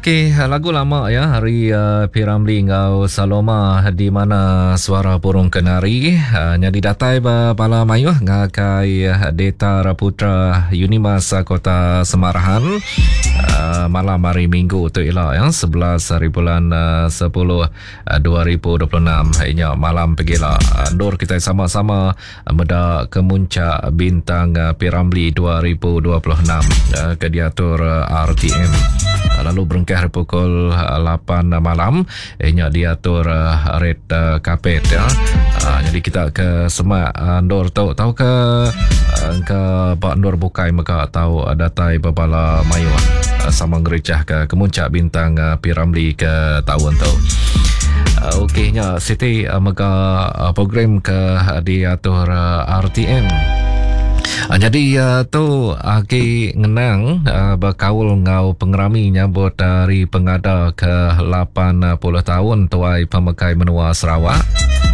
Okey, lagu lama ya hari P. Ramlee ngau Saloma di mana suara burung kenari nya didatai bala mayuh ngakai Deta Raputra Unimas Kota Semarahan malam hari Minggu tu ialah ya 11 hari bulan 10 2026 inya malam pergilah Nur kita sama-sama meda kemuncak bintang P. Ramlee 2026 ke diatur RTM. Lalu berengkah pukul 8 malam ianya diatur red carpet ya. Jadi kita ke Semak Nur tahu ke Pak Nur bukai maka tahu datai babala mayu sama ngericah ke kemuncak bintang P. Ramlee ke tahun tu. Okeynya Siti maka program ke diatur RTM. Jadi tu aki ngenang berkaul ngau pengerami nyambut dari pengada ke 80 tahun tuai pemakai menua Sarawak.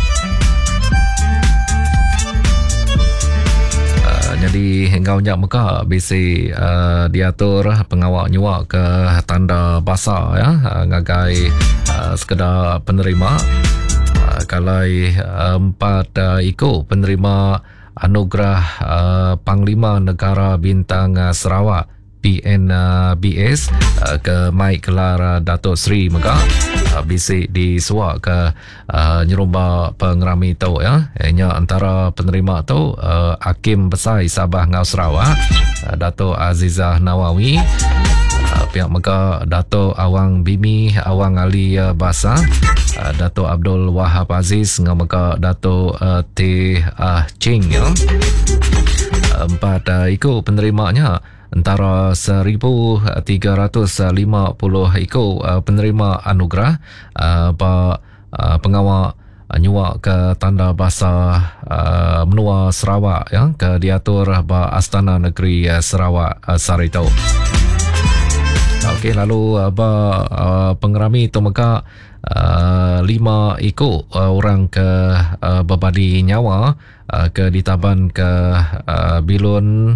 Jadi engkau nyak muka bisi diatur pengawak nyuak ke tanda basah ya ngagai sekedar penerima kalai 4 iko penerima anugerah Panglima Negara Bintang Sarawak PNBS ke Mai Kelar Datuk Seri Mega bisi disuak ke nyerumba pengerami tu ya ianya antara penerima tu Hakim Besar Sabah Ngau Sarawak Datuk Azizah Nawawi pihak Mega Datuk Awang Bimi Awang Ali Basah Datuk Abdul Wahab Aziz ngau Mega Datuk T Ching ya. 4 iko penerimanya antara 1,350 iko penerima anugerah pengawal nyuak ke tanda basah menua Sarawak ya ke diatur Astana Negeri Sarawak Sarito. Okey, lalu pengerami tu maka 5 iko orang ke berbadi nyawa ke ditaban ke Bilun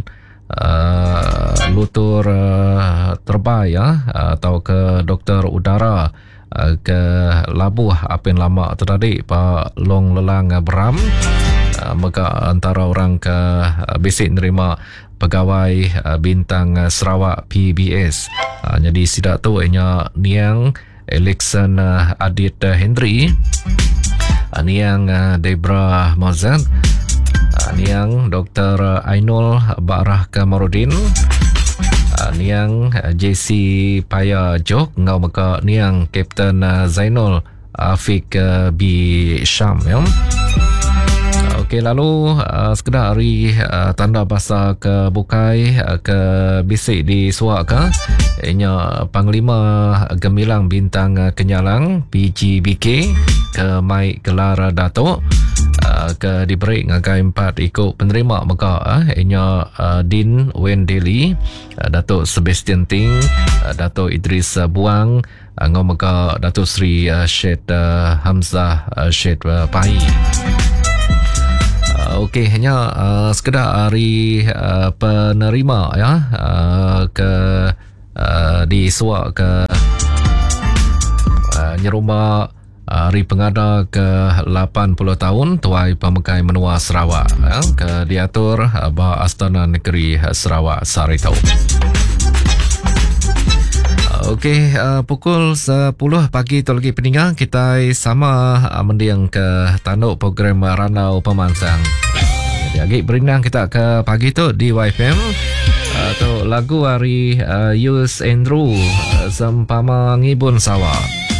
Lutur Terbai ya atau ke Doktor Udara ke Labuh Apin Lama tadi Pak Long Lelang Beram maka antara orang ke basic nerima pegawai bintang Sarawak PBS. Jadi sidak tu ianya Niang Alexan Adit Hendry, Niang Debra Mazat, Niang Dr. Ainul Barah Kamarudin, Niang JC Paya Jok ngau maka Niang Kapten Zainul Afiq B Syam ya. Okey, lalu sekedar hari tanda basah ke bukai ke bisik di suak ke ianya Panglima Gemilang Bintang Kenyalang PGBK ke Mai Gelar Datuk ke diberi ngagai 4 ikut penerima maka ianya Din Wendeli Datuk Sebastian Ting Datuk Idris Buang ngau maka Datuk Seri Syed Hamzah Syed Pai. Okey, hanya sekedar hari penerima ya ke disuak ke nyerumba hari pengada ke 80 tahun tuai pemakai menua Sarawak ya, ke diatur Astana Negeri Sarawak Sarito. Okey, pukul 10 pagi tu lagi pendengar kita sama mendiang ke tanduk program Ranau Pemansang. Jadi agak berinang kita ke pagi tu di YFM atau lagu hari Yus Andrew Sempama Ngibun Sawah.